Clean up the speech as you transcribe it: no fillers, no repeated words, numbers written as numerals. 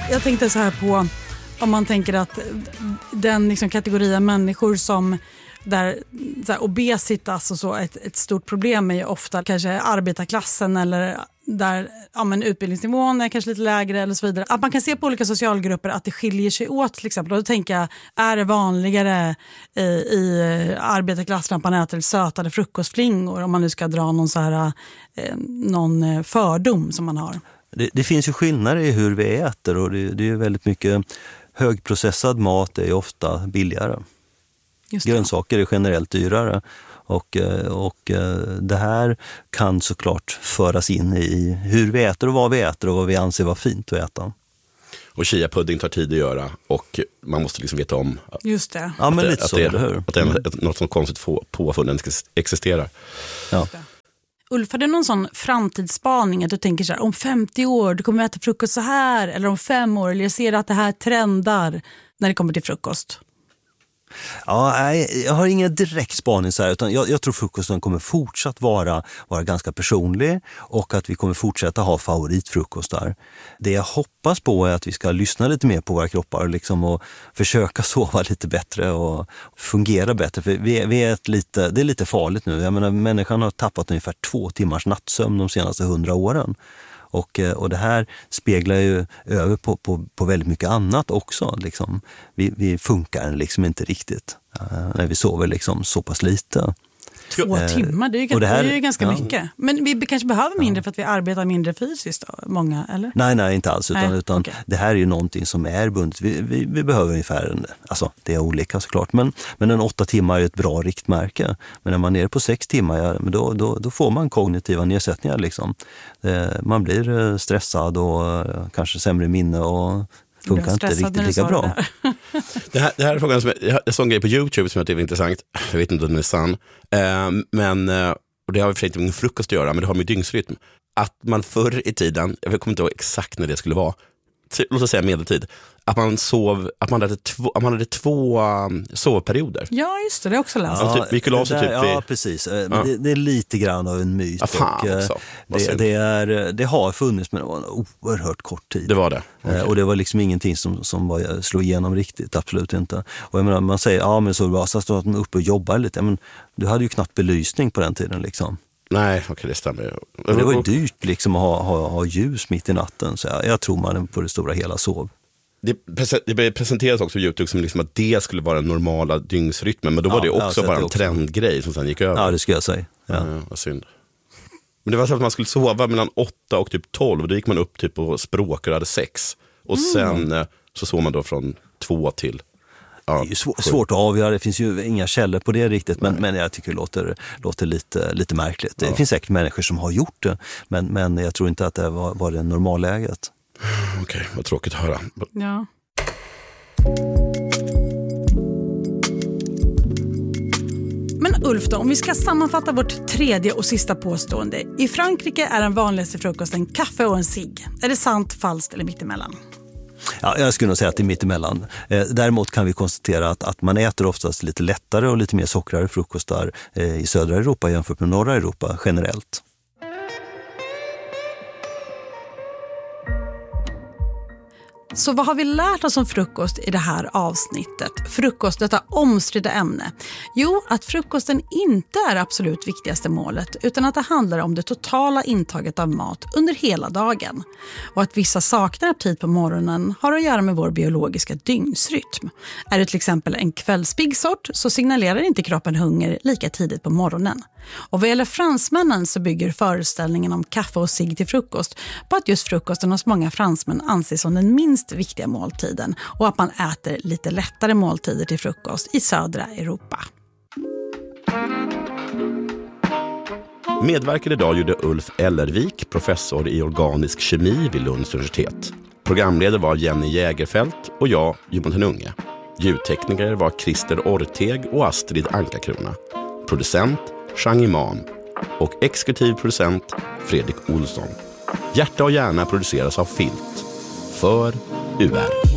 Jag tänkte så här på, om man tänker att den liksom kategorin människor som där så här, obesitas och så, ett stort problem är ju ofta kanske arbetarklassen eller där utbildningsnivån är kanske lite lägre eller så vidare. Att man kan se på olika socialgrupper att det skiljer sig åt till exempel. Och då tänker jag, är det vanligare i arbetarklassen att man äter sötade frukostflingor om man nu ska dra någon så här någon fördom som man har? Det finns ju skillnader i hur vi äter och det är ju väldigt mycket högprocessad mat är ju ofta billigare. Grönsaker är generellt dyrare och det här kan såklart föras in i hur vi äter och vad vi anser vara fint att äta. Och chia-pudding tar tid att göra och man måste liksom veta om just det. Ja, men lite så, eller hur? Att det är något som konstigt påfunnen existerar. Ja. Ulf, har du någon sån framtidsspaning att du tänker så här, om 50 år du kommer äta frukost så här, eller om 5 år, eller jag ser att det här trendar när det kommer till frukost? Ja, nej, jag har ingen direkt spaning så här, utan jag tror frukosten kommer fortsatt vara ganska personlig och att vi kommer fortsätta ha favoritfrukostar. Det jag hoppas på är att vi ska lyssna lite mer på våra kroppar liksom, och försöka sova lite bättre och fungera bättre. För det är lite farligt nu. Jag menar, människan har tappat ungefär 2 timmars nattsömn de senaste 100 åren. Och det här speglar ju över på väldigt mycket annat också. Liksom. Vi funkar liksom inte riktigt när vi sover liksom så pass lite. 2 timmar, det är ju ganska mycket. Men vi kanske behöver mindre för att vi arbetar mindre fysiskt då, många, eller? Nej, inte alls. Utan okay. Det här är ju någonting som är bundet. Vi behöver ungefär, alltså det är olika såklart, men en 8 timmar är ett bra riktmärke. Men när man är nere på 6 timmar, då får man kognitiva nedsättningar. Liksom. Man blir stressad och kanske sämre minne och funkar inte riktigt lika bra. Det här är frågan som jag såg en grej på YouTube som jag tycker är intressant. Jag vet inte om den är sann. Och det har för sig inte med frukost att göra, men det har med dygnsrytm. Att man förr i tiden, jag kommer inte ihåg exakt när det skulle vara, låt oss säga medeltid, att man hade 2 sovperioder. Ja, just det, det är också läst. Ja, ja, precis. Det är lite grann av en myt. Det har funnits, men det var en oerhört kort tid. Det var det. Okay. Och det var liksom ingenting som slog igenom riktigt, absolut inte. Och jag menar, man säger, men så att man är uppe och jobbar lite. Men du hade ju knappt belysning på den tiden liksom. Nej, okej, det stämmer. Det var ju dyrt liksom att ha ljus mitt i natten. Så jag tror man på det stora hela sov. Det presenteras också på YouTube som liksom att det skulle vara den normala dygnsrytmen. Men då var det också bara en trendgrej som sen gick över. Ja, det skulle jag säga. Ja. Vad synd. Men det var så att man skulle sova mellan 8 och typ 12. Och då gick man upp typ och språkade och hade sex. Och sen så sov man då från 2 till... Ja, det är svårt att avgöra, det finns ju inga källor på det riktigt, men jag tycker det låter lite märkligt. Det finns säkert människor som har gjort det, men jag tror inte att det var det normalläget. Okej, vad tråkigt att höra. Ja. Men Ulf då, om vi ska sammanfatta vårt 3:e och sista påstående. I Frankrike är den vanligaste frukosten kaffe och en cigg. Är det sant, falskt eller mittemellan? Ja, jag skulle nog säga att det är mittemellan. Däremot kan vi konstatera att man äter oftast lite lättare och lite mer sockrare frukostar i södra Europa jämfört med norra Europa generellt. Så vad har vi lärt oss om frukost i det här avsnittet? Frukost, detta omstridda ämne. Jo, att frukosten inte är absolut viktigaste målet, utan att det handlar om det totala intaget av mat under hela dagen. Och att vissa saknar aptit på morgonen har att göra med vår biologiska dygnsrytm. Är det till exempel en kvällspigg sort så signalerar inte kroppen hunger lika tidigt på morgonen. Och vad gäller fransmännen så bygger föreställningen om kaffe och cigg till frukost på att just frukosten hos många fransmän anses som den minst viktiga måltiden och att man äter lite lättare måltider till frukost i södra Europa. Medverkade idag gjorde Ulf Ellervik, professor i organisk kemi vid Lunds universitet. Programledare var Jenny Jägerfält och jag, Jonathan Unge. Ljudtekniker var Christer Orteg och Astrid Ankarkrona. Producent Chang Imam och exekutiv producent Fredrik Olsson. Hjärta och hjärna produceras av Filt för UR.